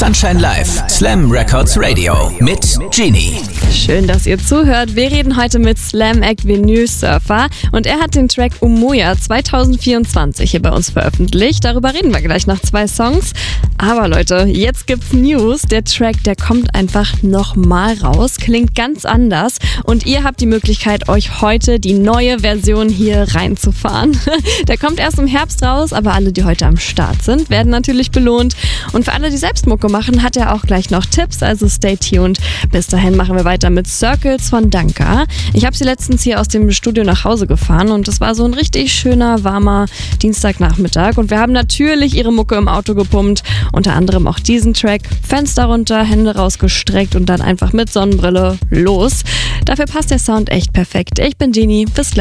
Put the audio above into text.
Sunshine Live, Slam Records Radio mit Genie. Schön, dass ihr zuhört. Wir reden heute mit Slam Act Vinyl Surfer und er hat den Track Umoja 2024 hier bei uns veröffentlicht. Darüber reden wir gleich nach 2 Songs. Aber Leute, jetzt gibt's News. Der Track, der kommt einfach nochmal raus, klingt ganz anders und ihr habt die Möglichkeit, euch heute die neue Version hier reinzufahren. Der kommt erst im Herbst raus, aber alle, die heute am Start sind, werden natürlich belohnt. Und für alle, die selbst Mucke machen, hat er auch gleich noch Tipps, also stay tuned. Bis dahin machen wir weiter mit Circles von Danka. Ich habe sie letztens hier aus dem Studio nach Hause gefahren und es war so ein richtig schöner, warmer Dienstagnachmittag und wir haben natürlich ihre Mucke im Auto gepumpt, unter anderem auch diesen Track. Fenster runter, Hände rausgestreckt und dann einfach mit Sonnenbrille los. Dafür passt der Sound echt perfekt. Ich bin Genie, bis gleich.